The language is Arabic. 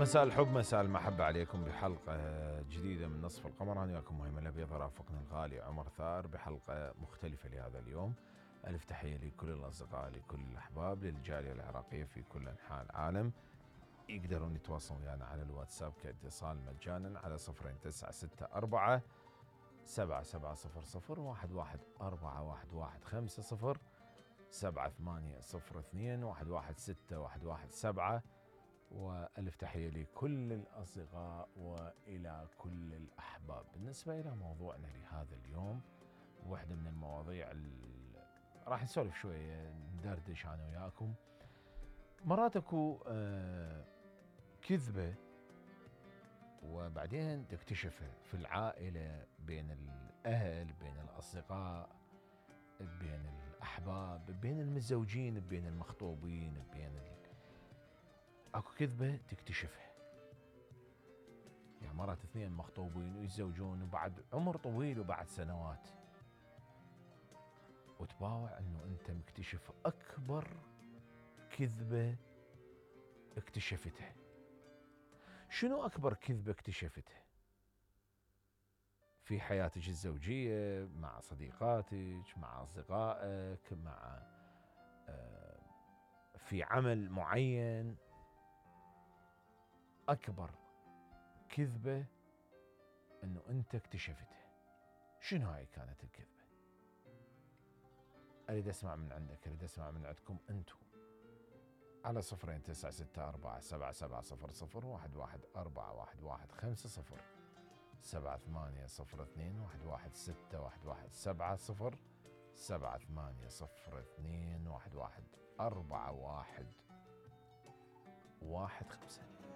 مساء الحب مساء المحبة عليكم بحلقة جديدة من نصف القمر. أنا وياكم مهم الأبيض، رافقنا الغالي عمر ثار بحلقة مختلفة لهذا اليوم. ألف تحية لكل الأصدقاء، لكل الأحباب، للجالية العراقية في كل أنحاء العالم. يقدرون يتواصلون ويانا على الواتساب كاتصال مجانا على 0964 7700 114115 7802 116117. وألف تحية لكل الأصدقاء وإلى كل الأحباب. بالنسبة إلى موضوعنا لهذا اليوم، واحدة من المواضيع راح نسولف شوية، ندردش أنا وياكم. مرات أكو كذبة وبعدين تكتشفها في العائلة، بين الأهل، بين الأصدقاء، بين الأحباب، بين المتزوجين، بين المخطوبين، اكو كذبة تكتشفها. يعني مرات اثنين مخطوبين ويتزوجون وبعد عمر طويل وبعد سنوات، وتباوع انه انت مكتشف اكبر كذبة اكتشفتها. شنو اكبر كذبة اكتشفتها في حياتك الزوجية، مع صديقاتك، مع اصدقائك، مع في عمل معين؟ أكبر كذبة أنه أنت اكتشفتها، شنو هاي كانت الكذبة؟ أريد أسمع من عندك، أريد أسمع من عندكم أنتم على 0964 7700 7802 116117 7802 114115.